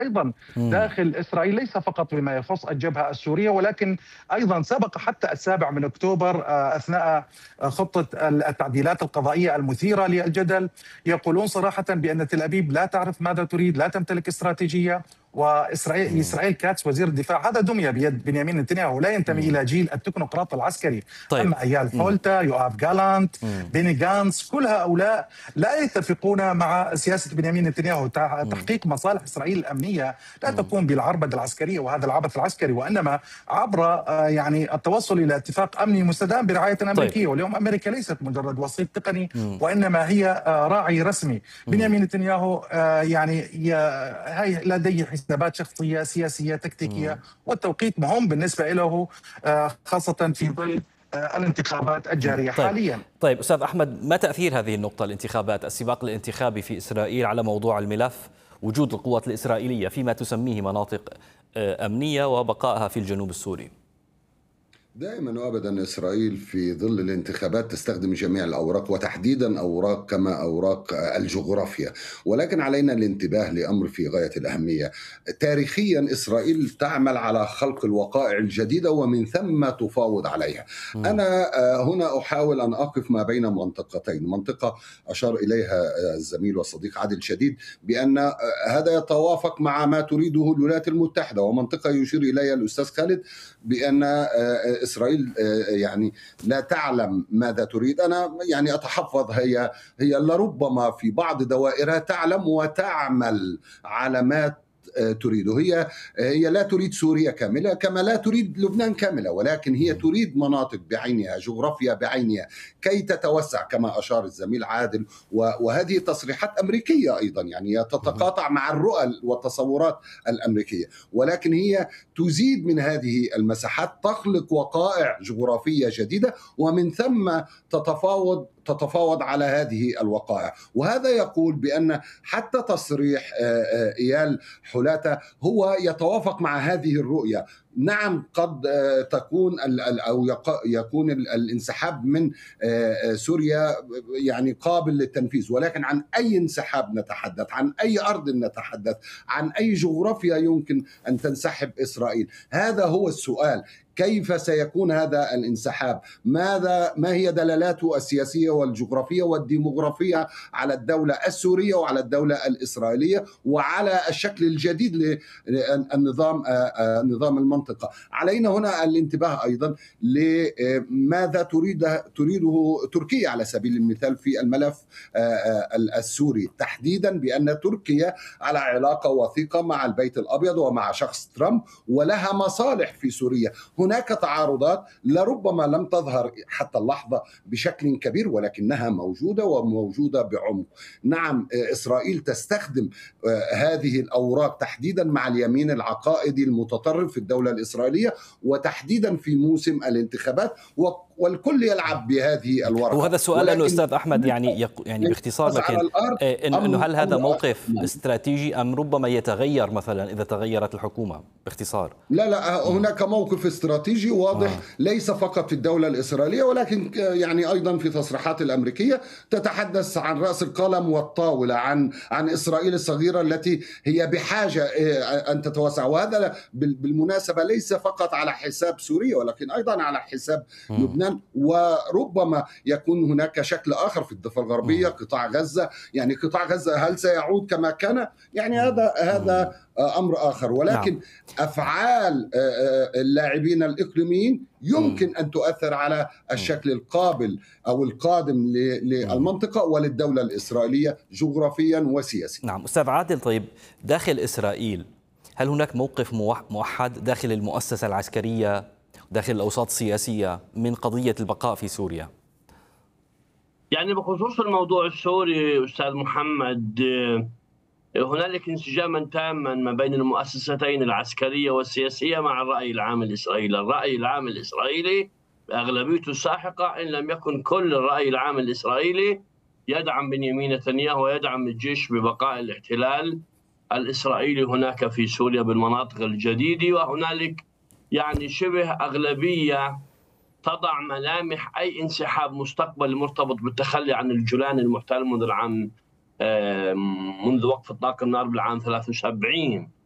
أيضا داخل إسرائيل، ليس فقط بما يخص الجبهة السورية، ولكن أيضا سبق حتى 7 أكتوبر أثناء خطة التعديلات القضائية المثيرة للجدل، يقولون صراحة بأن تل أبيب لا تعرف ماذا تريد، لا تمتلك استراتيجية. وإسرائيل كاتس وزير الدفاع هذا دمي بيد بنيامين نتنياهو، لا ينتمي إلى جيل التكنوقراط العسكري. طيب. أما أيال فولتا، يوآف جالانت، بيني غانتس، كل هؤلاء لا يتفقون مع سياسة بنيامين نتنياهو. تحقيق مصالح إسرائيل الأمنية لا تكون بالعربدة العسكرية وهذا العبث العسكري، وإنما عبر يعني التوصل إلى اتفاق أمني مستدام برعاية أمريكية. طيب. واليوم أمريكا ليست مجرد وسيط تقني، وإنما هي راعي رسمي. بنيامين نتنياهو يعني هي لديه حسابات شخصية سياسية تكتيكية، والتوقيت مهم بالنسبة له، خاصة في ظل الانتخابات الجارية حاليا. طيب أستاذ أحمد، ما تأثير هذه النقطة، الانتخابات، السباق الانتخابي في إسرائيل، على موضوع الملف وجود القوات الإسرائيلية فيما تسميه مناطق أمنية وبقائها في الجنوب السوري؟ دائما وابدا اسرائيل في ظل الانتخابات تستخدم جميع الاوراق، وتحديدا اوراق كما اوراق الجغرافيا، ولكن علينا الانتباه لامر في غايه الاهميه. تاريخيا اسرائيل تعمل على خلق الوقائع الجديده ومن ثم تفاوض عليها. انا هنا احاول ان اقف ما بين منطقتين، منطقه اشار اليها الزميل والصديق عادل شديد بان هذا يتوافق مع ما تريده الولايات المتحده، ومنطقه يشير اليها الاستاذ خالد بان إسرائيل يعني لا تعلم ماذا تريد. أنا يعني أتحفظ، هي لربما في بعض دوائرها تعلم وتعمل على ما تريده. هي لا تريد سوريا كاملة كما لا تريد لبنان كاملة، ولكن هي تريد مناطق بعينها، جغرافيا بعينها، كي تتوسع كما أشار الزميل عادل. وهذه تصريحات أمريكية أيضا، يعني تتقاطع مع الرؤى والتصورات الأمريكية، ولكن هي تزيد من هذه المساحات، تخلق وقائع جغرافية جديدة، ومن ثم تتفاوض على هذه الوقائع. وهذا يقول بأن حتى تصريح إيال حلاتة هو يتوافق مع هذه الرؤية. نعم، قد تكون أو يكون الانسحاب من سوريا يعني قابل للتنفيذ، ولكن عن أي انسحاب نتحدث؟ عن أي أرض نتحدث؟ عن أي جغرافيا يمكن أن تنسحب إسرائيل؟ هذا هو السؤال. كيف سيكون هذا الانسحاب؟ ما هي دلالاته السياسية والجغرافية والديموغرافية على الدولة السورية وعلى الدولة الإسرائيلية وعلى الشكل الجديد لنظام المنطقة؟ علينا هنا الانتباه أيضا لماذا تريده تركيا على سبيل المثال في الملف السوري، تحديدا بأن تركيا على علاقة وثيقة مع البيت الأبيض ومع شخص ترامب، ولها مصالح في سوريا. هناك تعارضات لربما لم تظهر حتى اللحظة بشكل كبير، ولكنها موجودة وموجودة بعمق. نعم، إسرائيل تستخدم هذه الأوراق تحديدا مع اليمين العقائدي المتطرف في الدولة الإسرائيلية، وتحديدا في موسم الانتخابات، والكل يلعب بهذه الورقة. وهذا السؤال أنه أستاذ أحمد يعني باختصار، لكن إنه هل هذا موقف استراتيجي أم ربما يتغير مثلا إذا تغيرت الحكومة؟ باختصار. لا، هناك موقف استراتيجي واضح، ليس فقط في الدولة الإسرائيلية ولكن يعني أيضا في تصريحات الأمريكية تتحدث عن رأس القلم والطاولة، عن إسرائيل الصغيرة التي هي بحاجة أن تتوسع. وهذا بالمناسبة ليس فقط على حساب سوريا ولكن أيضا على حساب لبنان، وربما يكون هناك شكل آخر في الضفة الغربية، قطاع غزة. يعني قطاع غزة هل سيعود كما كان؟ يعني هذا أمر آخر، ولكن أفعال اللاعبين الإقليميين يمكن أن تؤثر على الشكل القابل أو القادم للمنطقة وللدولة الإسرائيلية جغرافيا وسياسيا. نعم أستاذ عادل، طيب داخل إسرائيل هل هناك موقف موحد داخل المؤسسة العسكرية داخل الأوساط السياسية من قضية البقاء في سوريا؟ يعني بخصوص الموضوع السوري أستاذ محمد، هنالك انسجاما تاما ما بين المؤسستين العسكرية والسياسية مع الرأي العام الإسرائيلي. الرأي العام الإسرائيلي بأغلبيته الساحقة إن لم يكن كل الرأي العام الإسرائيلي يدعم بنيامين نتنياهو ويدعم الجيش ببقاء الاحتلال الإسرائيلي هناك في سوريا بالمناطق الجديدة. وهنالك يعني شبه أغلبية تضع ملامح أي انسحاب مستقبل مرتبط بالتخلي عن الجولان المحتل منذ وقف إطلاق النار بالعام 73.